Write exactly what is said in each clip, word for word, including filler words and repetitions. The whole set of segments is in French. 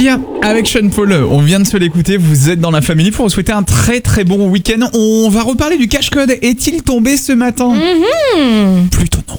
Sia avec Sean Paul, on vient de se l'écouter, vous êtes dans la famille pour vous souhaiter un très très bon week-end. On va reparler du cache-code, est-il tombé ce matin? Mm-hmm. Plutôt non.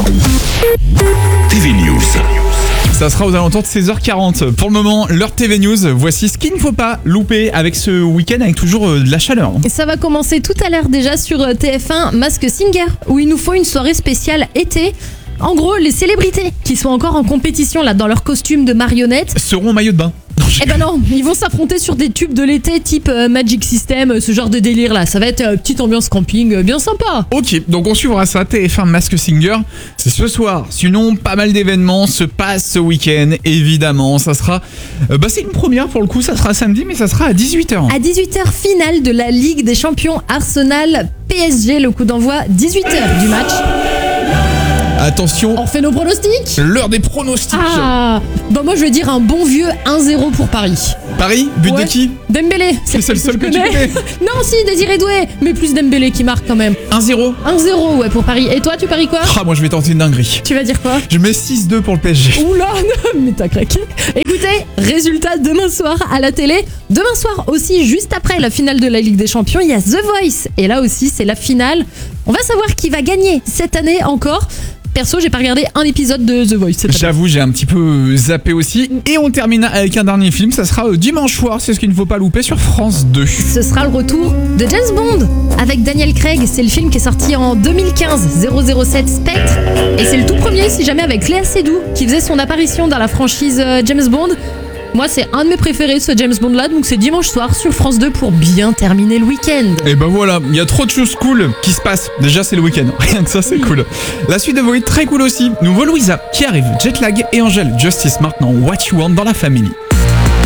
T V News. Ça sera aux alentours de seize heures quarante. Pour le moment, l'heure T V News, voici ce qu'il ne faut pas louper avec ce week-end avec toujours de la chaleur. Et ça va commencer tout à l'heure déjà sur T F un Mask Singer, où il nous faut une soirée spéciale été. En gros, les célébrités qui sont encore en compétition là dans leur costume de marionnette seront en maillot de bain. Eh ben non, ils vont s'affronter sur des tubes de l'été type euh, Magic System, euh, ce genre de délire là. Ça va être euh, petite ambiance camping, euh, bien sympa. Ok, donc on suivra ça, T F un Mask Singer. C'est ce soir. Sinon, pas mal d'événements se passent ce week-end, évidemment. Ça sera... Euh, bah c'est une première pour le coup, ça sera samedi, mais ça sera à dix-huit heures. À dix-huit heures, finale de la Ligue des Champions Arsenal P S G. Le coup d'envoi, dix-huit heures du match. Attention, On fait nos pronostics. l'heure des pronostics. Ah, bah moi je vais dire un bon vieux un zéro pour Paris. Paris, but Ouais. de qui? Dembélé. C'est le seul que tu connais. connais. Non, si, Désiré Doué, mais plus Dembélé qui marque quand même. un zéro. un zéro, ouais, pour Paris. Et toi, tu paries quoi? Ah, moi je vais tenter une dinguerie. Tu vas dire quoi? Je mets six deux pour le P S G. Oula, non, mais t'as craqué. Écoutez, résultat demain soir à la télé. Demain soir aussi, juste après la finale de la Ligue des Champions, il y a The Voice. Et là aussi, c'est la finale. On va savoir qui va gagner cette année encore. Perso, j'ai pas regardé un épisode de The Voice cette année. J'avoue, j'ai un petit peu zappé aussi. Et on termine avec un dernier film, ça sera dimanche soir, c'est ce qu'il ne faut pas louper sur France deux. Ce sera le retour de James Bond avec Daniel Craig. C'est le film qui est sorti en deux mille quinze, zéro zéro sept Spectre. Et c'est le tout premier, si jamais, avec Léa Seydoux qui faisait son apparition dans la franchise euh, James Bond. Moi, c'est un de mes préférés, ce James Bond-là, donc c'est dimanche soir sur France deux pour bien terminer le week-end. Et ben voilà, il y a trop de choses cool qui se passent. Déjà, c'est le week-end, rien que ça, c'est cool. La suite de Void, très cool aussi. Nouveau Louisa qui arrive, Jetlag et Angèle Justice maintenant, What You Want dans la famille.